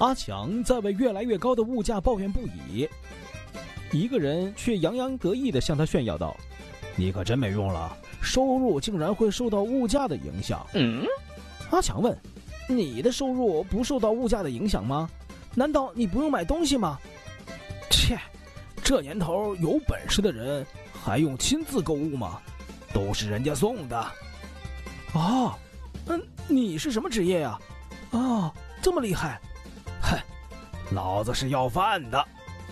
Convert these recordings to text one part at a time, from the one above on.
阿强在为越来越高的物价抱怨不已，一个人却洋洋得意地向他炫耀道：你可真没用了，收入竟然会受到物价的影响。阿强问：你的收入不受到物价的影响吗？难道你不用买东西吗？切，这年头有本事的人还用亲自购物吗？都是人家送的。哦，你是什么职业呀？哦，这么厉害。哼，老子是要饭的。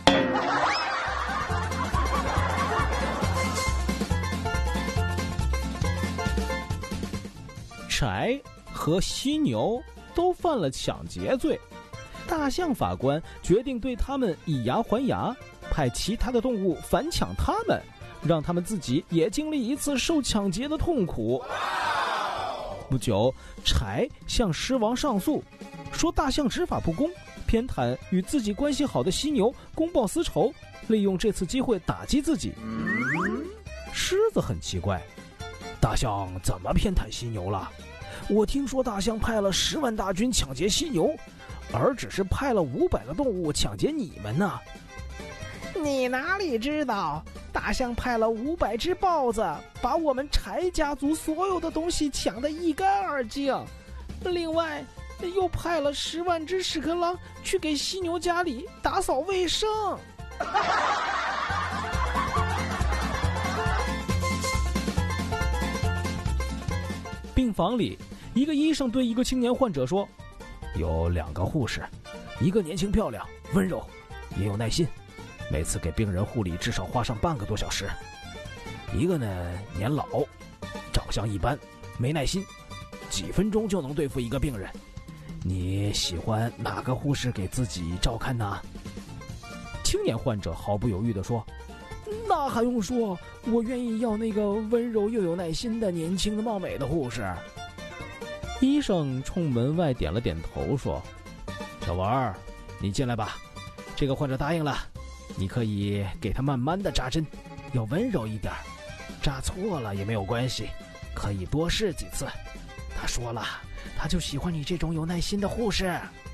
柴和犀牛都犯了抢劫罪，大象法官决定对他们以牙还牙，派其他的动物反抢他们，让他们自己也经历一次受抢劫的痛苦。不久，柴向狮王上诉，说大象执法不公，偏袒与自己关系好的犀牛，公报私仇，利用这次机会打击自己。狮子很奇怪，大象怎么偏袒犀牛了？我听说大象派了10万大军抢劫犀牛，而只是派了500个动物抢劫你们呢。你哪里知道，大象派了500只豹子，把我们柴家族所有的东西抢得一干二净。另外，又派了10万只屎壳郎去给犀牛家里打扫卫生。病房里，一个医生对一个青年患者说：有2个护士，一个年轻漂亮温柔也有耐心，每次给病人护理至少花上半个多小时。一个呢年老，长相一般，没耐心，几分钟就能对付一个病人。你喜欢哪个护士给自己照看呢？青年患者毫不犹豫地说：那还用说，我愿意要那个温柔又有耐心的年轻的貌美的护士。医生冲门外点了点头说：小文儿，你进来吧，这个患者答应了，你可以给他慢慢的扎针，要温柔一点，扎错了也没有关系，可以多试几次。他说了，他就喜欢你这种有耐心的护士。